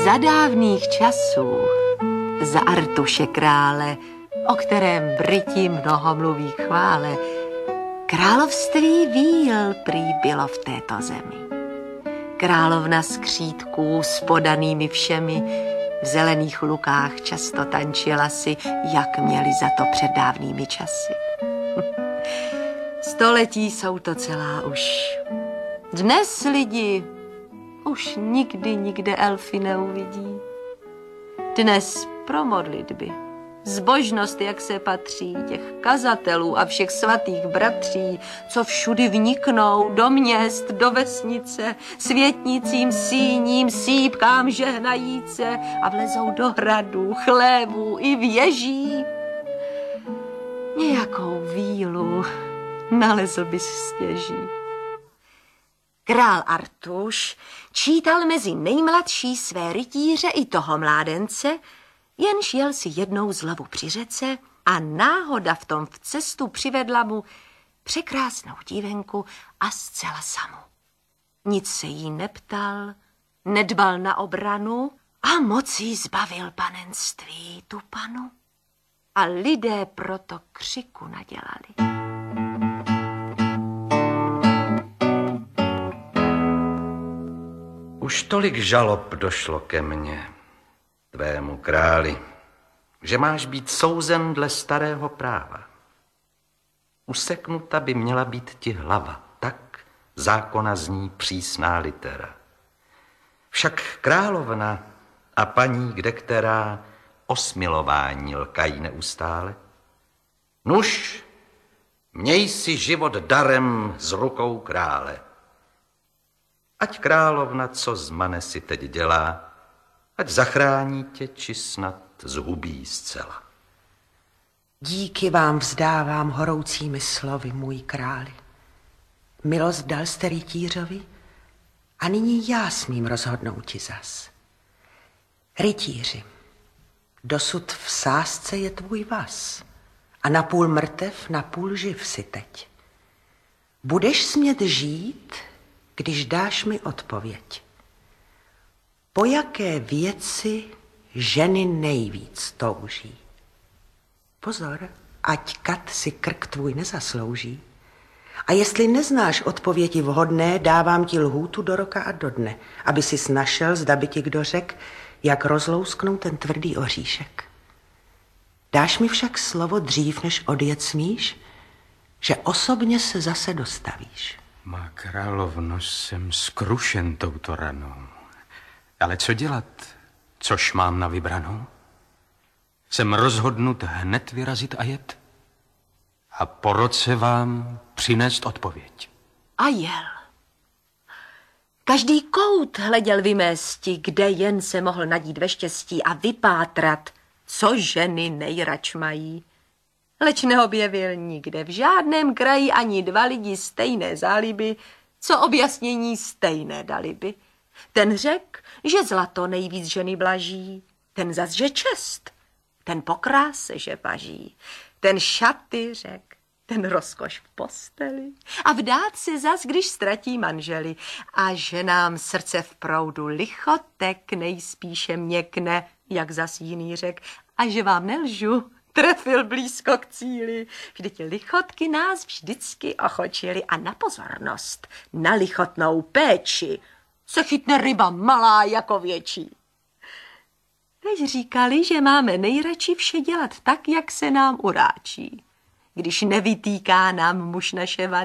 Za dávných časů, za Artuše krále, o kterém Briti mnoho mluví chvále, království Víl prý bylo v této zemi. Královna skřítků s podanými všemi, v zelených lukách často tančila si, jak měli za to před dávnými časy. Století jsou to celá už. Dnes lidi už nikdy nikde elfy neuvidí. Dnes pro modlitby, zbožnost, jak se patří, těch kazatelů a všech svatých bratří, co všudy vniknou do měst, do vesnice, světnicím, síním, sípkám žehnajíce a vlezou do hradů, chlévů i věží. Nějakou vílu nalezl bys stěží. Král Artuš čítal mezi nejmladší své rytíře i toho mládence, jenž jel si jednou z lavu při řece a náhoda v tom v cestu přivedla mu překrásnou dívenku a zcela samu. Nic se jí neptal, nedbal na obranu a mocí zbavil panenství tu panu. A lidé proto křiku nadělali. Už tolik žalob došlo ke mně, tvému králi, že máš být souzen dle starého práva. Useknuta by měla být ti hlava, tak zákona zní přísná litera. Však královna a paní kdekterá o smilování lkají neustále. Nuž, měj si život darem z rukou krále. Ať královna, co zmane si teď dělá, ať zachrání tě, či snad zhubí zcela. Díky vám vzdávám horoucími slovy, můj králi. Milost dal jste rytířovi a nyní já smím rozhodnout ti zas. Rytíři, dosud v sázce je tvůj vaz a napůl mrtev, napůl živ si teď. Budeš smět žít, když dáš mi odpověď. Po jaké věci ženy nejvíc touží? Pozor, ať kat si krk tvůj nezaslouží. A jestli neznáš odpovědi vhodné, dávám ti lhůtu do roka a do dne, aby sis našel, zda by ti kdo řek, jak rozlousknout ten tvrdý oříšek. Dáš mi však slovo dřív, než odjet smíš, že osobně se zase dostavíš. Má královno, jsem skrušen touto ranou. Ale co dělat, což mám na vybranou? Jsem rozhodnut hned vyrazit a jet a po roce vám přinést odpověď. A jel. Každý kout hleděl vymésti, kde jen se mohl nadít ve štěstí a vypátrat, co ženy nejrač mají. Leč neobjevil nikde v žádném kraji ani dva lidi stejné záliby, co objasnění stejné dali by. Ten řek, že zlato nejvíc ženy blaží, ten zas, že čest, ten po kráse, že baží, ten šaty řek, ten rozkoš v posteli a vdát se zas, když ztratí manželi a ženám srdce v proudu lichotek nejspíše měkne, jak zas jiný řek, a že vám nelžu, trefil blízko k cíli. Vždyť lichotky nás vždycky ochočily a na pozornost, na lichotnou péči se chytne ryba malá jako větší. Teď říkali, že máme nejradši vše dělat tak, jak se nám uráčí, když nevytýká nám muž naše vady.